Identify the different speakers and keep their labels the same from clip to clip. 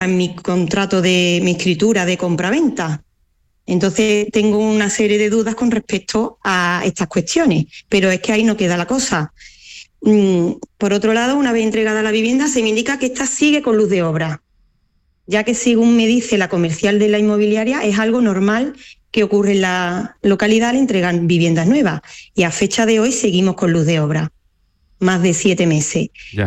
Speaker 1: en mi contrato de mi escritura de compraventa. Entonces tengo una serie de dudas con respecto a estas cuestiones, pero es que ahí no queda la cosa. Por otro lado, una vez entregada la vivienda, se me indica que esta sigue con luz de obra, ya que según me dice la comercial de la inmobiliaria, es algo normal que ocurre en la localidad al entregar viviendas nuevas. Y a fecha de hoy seguimos con luz de obra, más de 7 meses.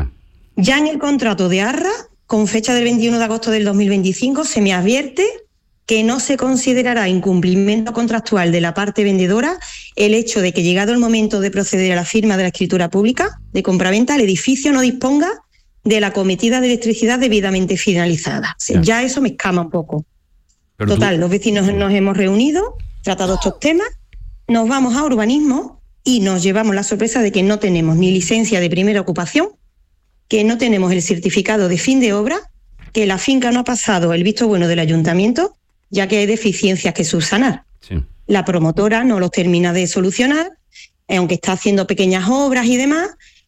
Speaker 1: Ya en el contrato de Arras, con fecha del 21 de agosto del 2025, se me advierte que no se considerará incumplimiento contractual de la parte vendedora el hecho de que, llegado el momento de proceder a la firma de la escritura pública de compraventa, el edificio no disponga de la acometida de electricidad debidamente finalizada. Ya eso me escama un poco. Pero total, los vecinos nos hemos reunido, tratado estos temas, nos vamos a urbanismo y nos llevamos la sorpresa de que no tenemos ni licencia de primera ocupación, que no tenemos el certificado de fin de obra, que la finca no ha pasado el visto bueno del ayuntamiento, ya que hay deficiencias que subsanar. La promotora no los termina de solucionar, aunque está haciendo pequeñas obras y demás,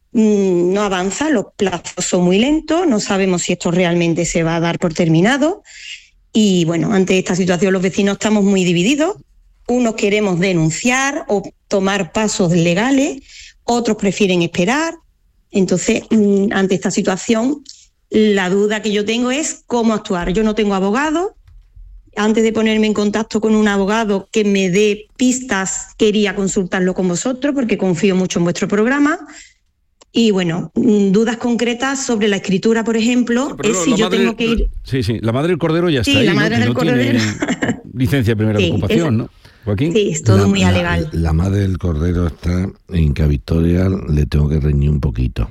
Speaker 1: no avanza, los plazos son muy lentos, no sabemos si esto realmente se va a dar por terminado. Y bueno, ante esta situación los vecinos estamos muy divididos. Unos queremos denunciar o tomar pasos legales, otros prefieren esperar. Entonces, ante esta situación, la duda que yo tengo es cómo actuar. Yo no tengo abogado. Antes de ponerme en contacto con un abogado que me dé pistas, quería consultarlo con vosotros porque confío mucho en vuestro programa. Y bueno, dudas concretas sobre la escritura, por ejemplo, es si yo tengo que ir...
Speaker 2: Sí, la madre del cordero ya está ahí,
Speaker 1: la madre del cordero.
Speaker 2: Tiene licencia de primera ocupación, ¿no, Joaquín?
Speaker 1: Sí, es todo muy alegal.
Speaker 3: La madre del cordero está en que a Victoria le tengo que reñir un poquito.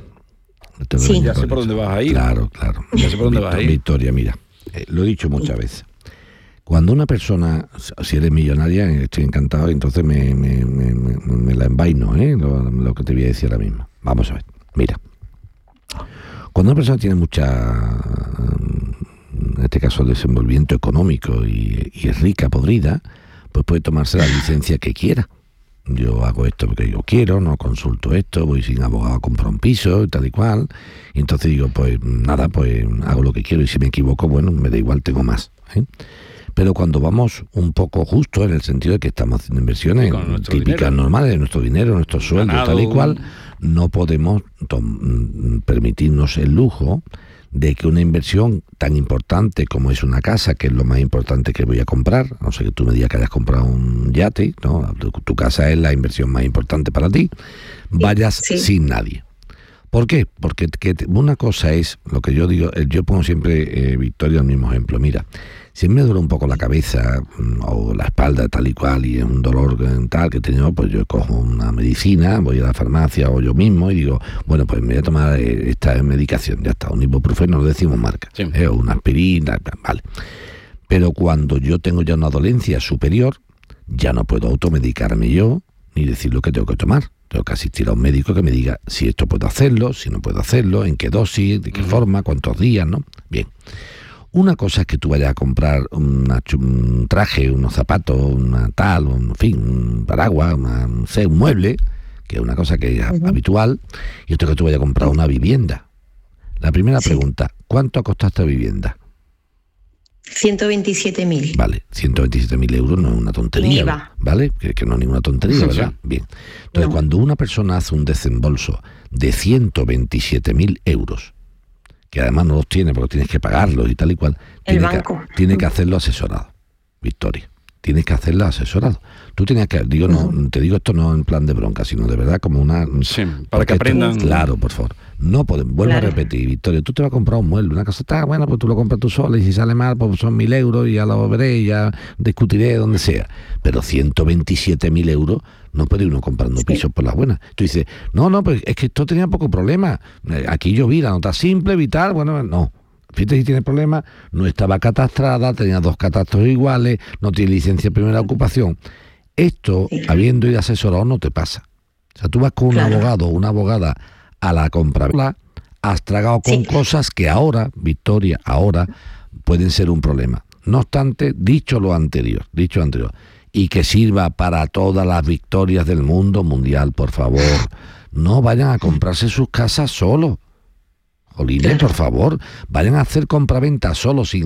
Speaker 2: Ya sé por dónde vas a ir.
Speaker 3: Claro.
Speaker 2: Ya sé por dónde vas a ir.
Speaker 3: Victoria, mira, lo he dicho muchas veces. Cuando una persona, si eres millonaria, estoy encantado, entonces me la envaino, lo que te voy a decir ahora mismo. Vamos a ver, mira. Cuando una persona tiene mucha, en este caso, desenvolvimiento económico y es rica, podrida, pues puede tomarse la licencia que quiera. Yo hago esto porque yo quiero, no consulto esto, voy sin abogado, compro un piso y tal y cual. Y entonces digo, pues nada, pues hago lo que quiero y si me equivoco, bueno, me da igual, tengo más. Pero cuando vamos un poco justo en el sentido de que estamos haciendo inversiones típicas, normales, de nuestro dinero, nuestro sueldo, tal y cual, no podemos permitirnos el lujo de que una inversión tan importante como es una casa, que es lo más importante que voy a comprar, no sé que tú me digas que hayas comprado un yate, ¿no? Tu casa es la inversión más importante para ti, vayas sin nadie. ¿Por qué? Porque una cosa es, lo que yo digo, yo pongo siempre, Victoria, el mismo ejemplo, mira, si me duele un poco la cabeza o la espalda tal y cual y es un dolor tal que he tenido, pues yo cojo una medicina, voy a la farmacia o yo mismo y digo, bueno, pues me voy a tomar esta medicación, ya está, un ibuprofeno, no decimos marca, o una aspirina, vale. Pero cuando yo tengo ya una dolencia superior, ya no puedo automedicarme yo ni decir lo que tengo que tomar. Tengo que asistir a un médico que me diga si esto puedo hacerlo, si no puedo hacerlo, en qué dosis, de qué forma, cuántos días, ¿no? Bien. Una cosa es que tú vayas a comprar un traje, unos zapatos, una tal, en fin, un paraguas, un mueble, que es una cosa que es habitual, y otra que tú vayas a comprar una vivienda. La primera pregunta, ¿cuánto ha costado esta vivienda?
Speaker 1: 127.000.
Speaker 3: Vale, 127.000 euros no es una tontería, ¿vale? Que no es ninguna tontería, ¿verdad? Bien. Entonces, cuando una persona hace un desembolso de 127.000 euros, que además no los tiene porque tienes que pagarlos y tal y cual, tiene que hacerlo asesorado, Victoria. Tienes que hacerlo asesorado. Tú tienes que, te digo esto no en plan de bronca, sino de verdad como una...
Speaker 2: Sí, para que aprendan...
Speaker 3: Claro, por favor. No podemos, vuelvo a repetir, Victoria, tú te vas a comprar un mueble, una cosa está buena, pues tú lo compras tú sola y si sale mal, pues son 1.000 euros y ya lo veré y ya discutiré donde sea. Pero 127.000 euros no puede uno comprando pisos por las buenas. Tú dices, no, pues es que esto tenía poco problema. Aquí yo vi la nota simple, vital, bueno, no. Fíjate si tiene problemas, no estaba catastrada, tenía 2 catastros iguales, no tiene licencia de primera ocupación. Esto, habiendo ido asesorado, no te pasa. O sea, tú vas con un abogado o una abogada a la compra, has tragado con cosas que ahora, Victoria, pueden ser un problema. No obstante, dicho lo anterior, y que sirva para todas las Victorias del mundo mundial, por favor, no vayan a comprarse sus casas solos. Jolines, por favor, vayan a hacer compraventa solos, sin